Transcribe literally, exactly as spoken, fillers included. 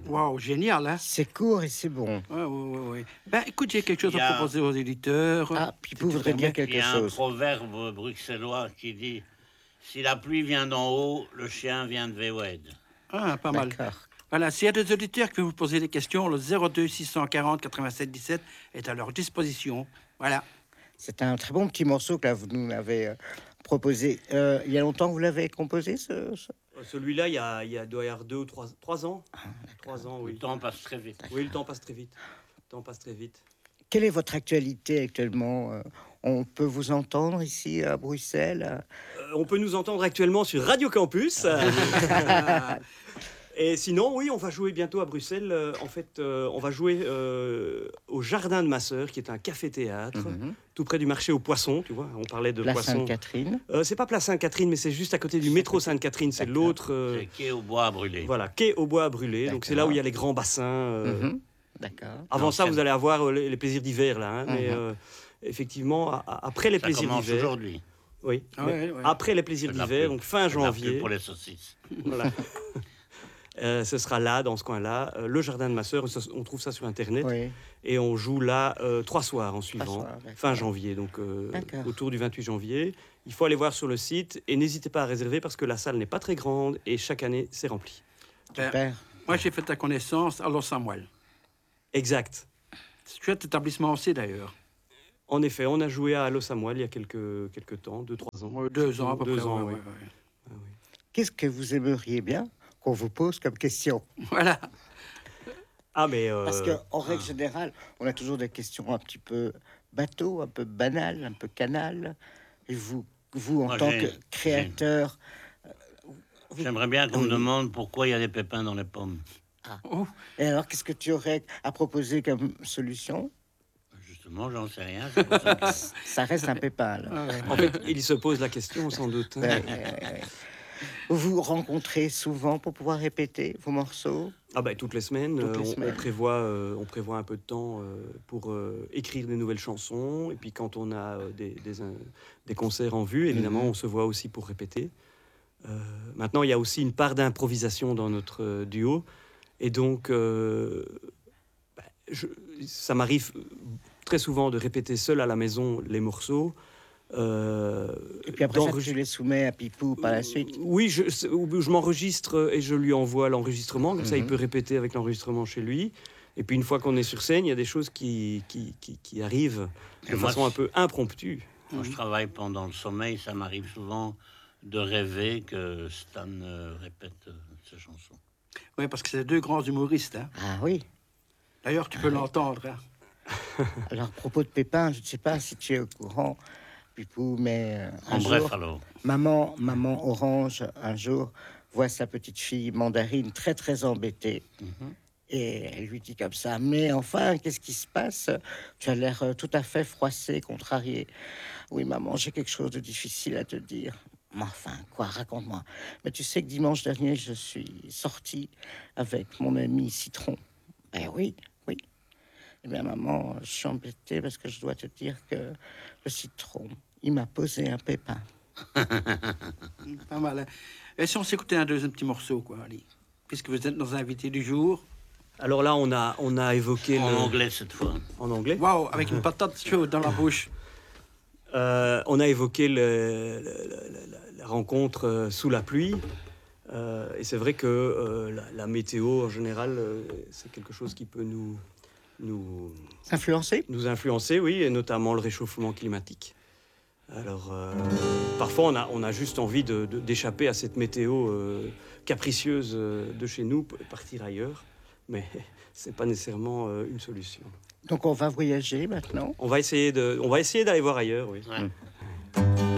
Waouh, génial, hein? C'est court et c'est bon. Oui, oui, oui. Ben, écoute, j'ai quelque chose Il y a- à proposer aux éditeurs. Ah, puis Si vous tu voudrez dire permets. Il y quelque a un chose. proverbe bruxellois qui dit « Si la pluie vient d'en haut, le chien vient de Véoued. Ah, pas mal. D'accord. Voilà, s'il y a des auditeurs qui veulent vous poser des questions, le zéro deux six cent quarante quatre-vingt-sept dix-sept est à leur disposition. Voilà. C'est un très bon petit morceau que là, vous nous avez euh, proposé. Euh, il y a longtemps que vous l'avez composé, ce, ce- Celui-là, il y a, il y a, doit y avoir deux ou trois, trois ans. Trois ans, oui. Le temps passe très vite. Oui, le temps passe très vite. Le temps passe très vite. Quelle est votre actualité actuellement? Euh, On peut vous entendre ici à Bruxelles? Euh, on peut nous entendre actuellement sur Radio Campus. Et sinon, oui, on va jouer bientôt à Bruxelles. Euh, en fait, euh, on va jouer euh, au Jardin de ma sœur, qui est un café-théâtre, Mhm. tout près du marché aux poissons. Tu vois, on parlait de Place poissons. Sainte-Catherine. Euh, c'est pas Place Sainte-Catherine, mais c'est juste à côté du métro Sainte-Catherine. C'est D'accord. l'autre. euh, C'est quai au bois à brûler. voilà, quai au bois à brûler. Donc c'est là où il y a les grands bassins. euh, Mhm. D'accord. Avant Non, ça, c'est- vous allez avoir euh, les, les plaisirs d'hiver là. hein, Mais Mhm. euh, effectivement, a- a- après les Ça plaisirs commence d'hiver. aujourd'hui. Oui. Ah mais ouais, ouais. Après les plaisirs C'est de la d'hiver, pub. donc fin C'est de la pub janvier. pour les saucisses. Voilà. Euh, ce sera là, dans ce coin-là, euh, le jardin de ma sœur. Ça, on trouve ça sur Internet. Oui. Et on joue là euh, trois soirs en suivant, soirs, d'accord. fin janvier, donc euh, D'accord. autour du vingt-huit janvier. Il faut aller voir sur le site et n'hésitez pas à réserver parce que la salle n'est pas très grande et chaque année c'est rempli. Ben, Super. moi, j'ai fait ta connaissance à Los Samuel. Exact. C'est un chouette établissement aussi, d'ailleurs. En effet, on a joué à Los Samuel il y a quelques, quelques temps, deux, trois ans. Ouais, deux ans à peu Deux près. ans, ouais, oui. ouais, ouais. Qu'est-ce que vous aimeriez bien qu'on vous pose comme question? Voilà. Ah, mais. euh, Parce qu'en règle générale, on a toujours des questions un petit peu bateau, un peu banales, un peu canales. Et vous, vous en Moi, tant j'ai- que créateur, vous- J'aimerais bien qu'on Oui. me demande pourquoi il y a des pépins dans les pommes. Oh, et alors qu'est-ce que tu aurais à proposer comme solution? Justement, j'en sais rien. c'est pour ça que- Ça reste un pépin, là. ouais. En fait, il se pose la question sans doute. Ouais, ouais, ouais. Vous vous rencontrez souvent pour pouvoir répéter vos morceaux? Ah bah, toutes les semaines, Toutes les euh, on- semaines. On, prévoit, euh, on prévoit un peu de temps euh, pour euh, écrire des nouvelles chansons. Et puis quand on a euh, des, des, euh, des concerts en vue, évidemment, Mhm. on se voit aussi pour répéter. Euh, maintenant, il y a aussi une part d'improvisation dans notre euh, duo. Et donc, euh, bah, je- ça m'arrive très souvent de répéter seul à la maison les morceaux. Euh, Et puis après ça, d'enregistrer- tu les soumets à Pipou par la suite? Oui, je, c'est- je m'enregistre et je lui envoie l'enregistrement, comme ça il Mhm. peut répéter avec l'enregistrement chez lui. Et puis une fois qu'on est sur scène, il y a des choses qui, qui, qui, qui arrivent Et de moi, façon un c'est- peu impromptue. Quand je travaille pendant le sommeil, ça m'arrive souvent de rêver que Stan euh, répète euh, ses chansons. Oui, parce que c'est deux grands humoristes. hein. Ah oui. D'ailleurs, tu peux l'entendre. hein. Alors, à propos de Pépin, je ne sais pas si tu es au courant, Pipou, mais euh, un En jour, bref, alors. maman, maman Orange, un jour, voit sa petite fille Mandarine très, très embêtée. Mhm. Et elle lui dit comme ça, mais enfin, qu'est-ce qui se passe? Tu as l'air euh, tout à fait froissé, contrarié. Oui, maman, j'ai quelque chose de difficile à te dire. Mais enfin, quoi, raconte-moi. Mais tu sais que dimanche dernier, je suis sortie avec mon ami Citron. Ben oui, oui. Eh bien, maman, je suis embêtée parce que je dois te dire que le Citron, il m'a posé un pépin. Pas mal. hein. Et si on s'écoutait un deuxième petit morceau, quoi, allez. Puisque vous êtes nos invités du jour. Alors là, on a, on a évoqué En le- anglais cette fois. en anglais. Waouh, avec une patate chaude dans la bouche. Euh, on a évoqué le- le- le- la, la rencontre euh, sous la pluie. Euh, et c'est vrai que euh, la, la météo, en général, euh, c'est quelque chose qui peut nous, nous, Influencé? nous influencer, oui, et notamment le réchauffement climatique. Alors, euh, parfois, on a, on a juste envie de- de- d'échapper à cette météo euh, capricieuse euh, de chez nous, p- partir ailleurs, mais c'est pas nécessairement euh, une solution. Donc, on va voyager maintenant. On va essayer de, on va essayer d'aller voir ailleurs, oui. Ouais.